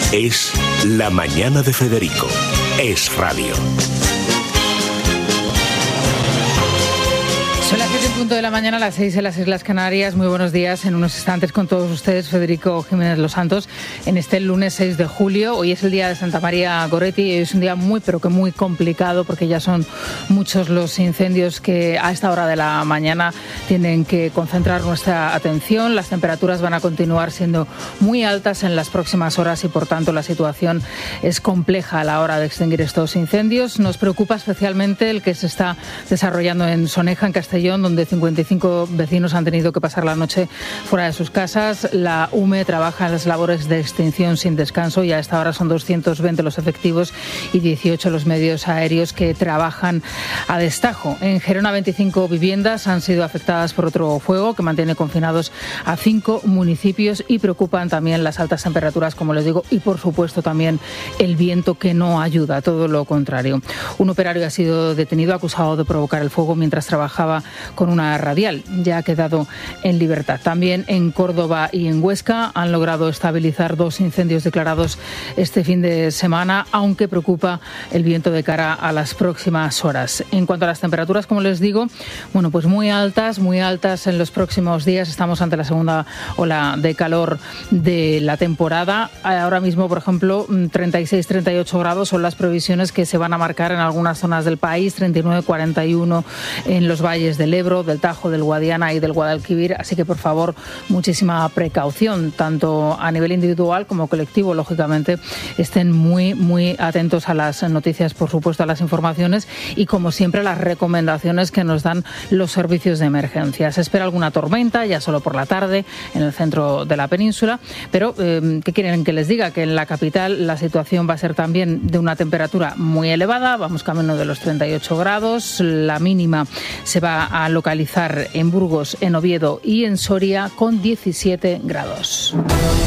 Es La Mañana de Federico. Es radio. Son las 7:00 de la mañana, las 6 en las Islas Canarias. Muy buenos días. En unos instantes con todos ustedes, Federico Jiménez Los Santos, en este lunes 6 de julio. Hoy es el día de Santa María Goretti y es un día muy, pero que muy complicado porque ya son muchos los incendios que a esta hora de la mañana tienen que concentrar nuestra atención. Las temperaturas van a continuar siendo muy altas en las próximas horas y, por tanto, la situación es compleja a la hora de extinguir estos incendios. Nos preocupa especialmente el que se está desarrollando en Soneja, en Castellón, donde 55 vecinos han tenido que pasar la noche fuera de sus casas. La UME trabaja en las labores de extinción sin descanso y a esta hora son 220 los efectivos y 18 los medios aéreos que trabajan a destajo. En Gerona, 25 viviendas han sido afectadas por otro fuego que mantiene confinados a 5 municipios y preocupan también las altas temperaturas, como les digo, y por supuesto también el viento, que no ayuda, todo lo contrario. Un operario ha sido detenido acusado de provocar el fuego mientras trabajaba con una radial. Ya ha quedado en libertad. También en Córdoba y en Huesca han logrado estabilizar 2 incendios declarados este fin de semana, aunque preocupa el viento de cara a las próximas horas. En cuanto a las temperaturas, como les digo, bueno, pues muy altas en los próximos días. Estamos ante la segunda ola de calor de la temporada. Ahora mismo, por ejemplo, 36, 38 grados son las previsiones que se van a marcar en algunas zonas del país, 39, 41 en los valles del Ebro, del Tajo, del Guadiana y del Guadalquivir, así que por favor muchísima precaución, tanto a nivel individual como colectivo. Lógicamente estén muy atentos a las noticias, por supuesto a las informaciones y, como siempre, a las recomendaciones que nos dan los servicios de emergencia. Se espera alguna tormenta ya solo por la tarde en el centro de la península, pero ¿qué quieren que les diga? Que en la capital la situación va a ser también de una temperatura muy elevada, vamos camino de los 38 grados, la mínima se va a localizar en Burgos, en Oviedo y en Soria con 17 grados.